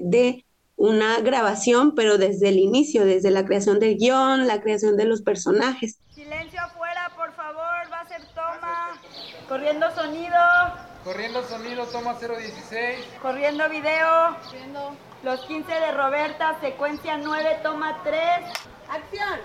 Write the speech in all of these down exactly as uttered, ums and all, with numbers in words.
de una grabación, pero desde el inicio, desde la creación del guión, la creación de los personajes. Silencio afuera, por favor, va a ser toma. Corriendo sonido. Corriendo sonido, toma cero dieciséis. Corriendo video. Corriendo. Los quince de Roberta, secuencia nueve, toma tres. ¡Acción!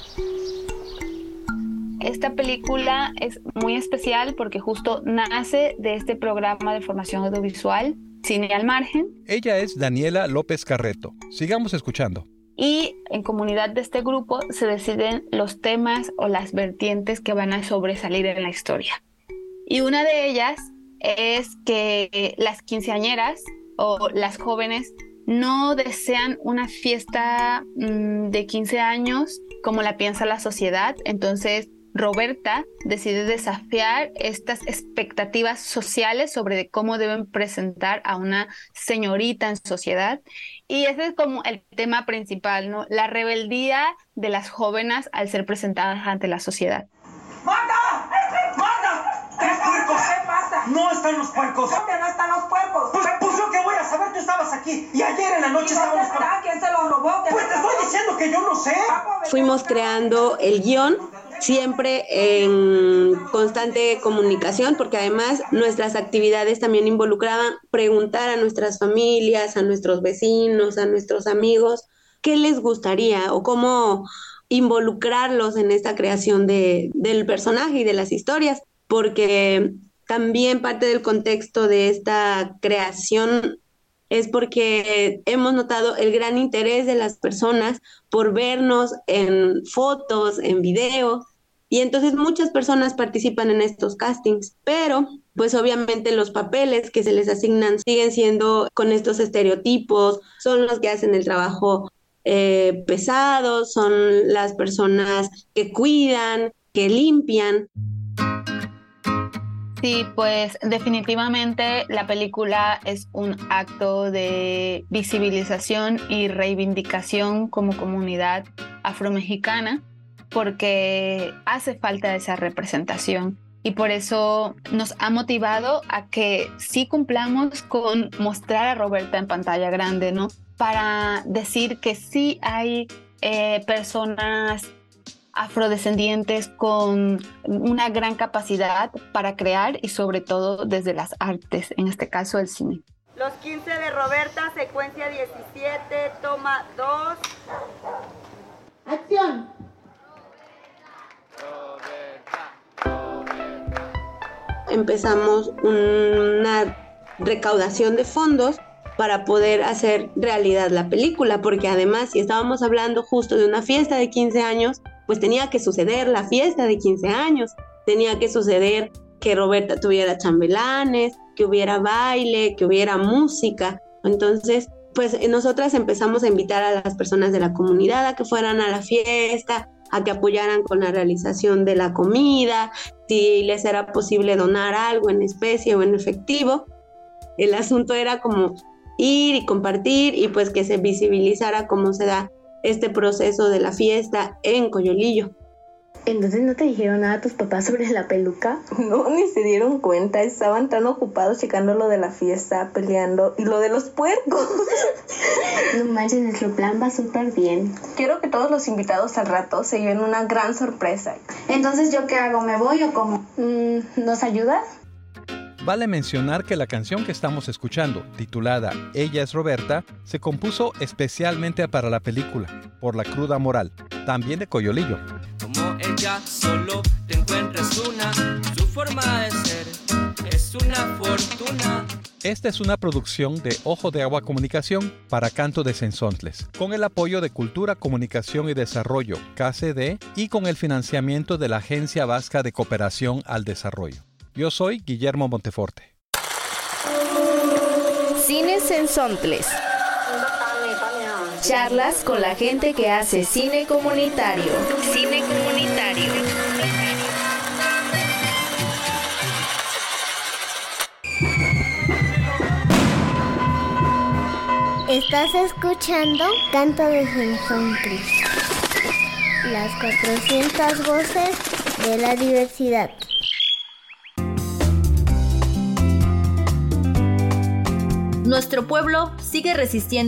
Esta película es muy especial porque justo nace de este programa de formación audiovisual, Cine al Margen. Ella es Daniela López Carreto. Sigamos escuchando. Y en comunidad de este grupo se deciden los temas o las vertientes que van a sobresalir en la historia. Y una de ellas es que las quinceañeras o las jóvenes no desean una fiesta mmm, de quince años como la piensa la sociedad. Entonces Roberta decide desafiar estas expectativas sociales sobre cómo deben presentar a una señorita en sociedad. Y ese es como el tema principal, ¿no? La rebeldía de las jóvenes al ser presentadas ante la sociedad. ¡Marta! ¡Marta! ¿Tres puercos? ¿Qué pasa? No están los puercos. ¿Por qué no están los puercos? Pues, pues yo qué voy a saber, tú estabas aquí. Y ayer en la noche estábamos con... ¿Quién se los robó? Pues te estoy diciendo que yo no sé. Fuimos creando el guión siempre en constante comunicación, porque además nuestras actividades también involucraban preguntar a nuestras familias, a nuestros vecinos, a nuestros amigos, qué les gustaría o cómo involucrarlos en esta creación de, del personaje y de las historias, porque también parte del contexto de esta creación es porque hemos notado el gran interés de las personas por vernos en fotos, en video, y entonces muchas personas participan en estos castings, pero pues obviamente los papeles que se les asignan siguen siendo con estos estereotipos, son los que hacen el trabajo eh, pesado, son las personas que cuidan, que limpian. Sí, pues definitivamente la película es un acto de visibilización y reivindicación como comunidad afromexicana, porque hace falta esa representación y por eso nos ha motivado a que sí cumplamos con mostrar a Roberta en pantalla grande, ¿no? Para decir que sí hay eh, personas afrodescendientes con una gran capacidad para crear y sobre todo desde las artes, en este caso el cine. Los quince de Roberta, secuencia diecisiete, toma dos. ¡Acción! Empezamos una recaudación de fondos para poder hacer realidad la película, porque además si estábamos hablando justo de una fiesta de quince años, pues tenía que suceder la fiesta de quince años, tenía que suceder que Roberta tuviera chambelanes, que hubiera baile, que hubiera música. Entonces, pues nosotras empezamos a invitar a las personas de la comunidad a que fueran a la fiesta, a que apoyaran con la realización de la comida, si les era posible donar algo en especie o en efectivo. El asunto era como ir y compartir y pues que se visibilizara cómo se da este proceso de la fiesta en Coyolillo. ¿Entonces no te dijeron nada a tus papás sobre la peluca? No, ni se dieron cuenta, estaban tan ocupados checando lo de la fiesta, peleando, y lo de los puercos. No manches, nuestro plan va súper bien. Quiero que todos los invitados al rato se lleven una gran sorpresa. Entonces, ¿yo qué hago? ¿Me voy o cómo? Mm, ¿Nos ayudas? Vale mencionar que la canción que estamos escuchando, titulada Ella es Roberta, se compuso especialmente para la película, por la cruda moral, también de Coyolillo. Como ella solo te encuentras una, su forma de ser es una fortuna. Esta es una producción de Ojo de Agua Comunicación para Canto de Cenzontles, con el apoyo de Cultura, Comunicación y Desarrollo, K C D, y con el financiamiento de la Agencia Vasca de Cooperación al Desarrollo. Yo soy Guillermo Monteforte. Cine Cenzontles. Charlas con la gente que hace cine comunitario. Cine comunitario. Estás escuchando Canto de Cenzontles. Las cuatrocientas voces de la diversidad. Nuestro pueblo sigue resistiendo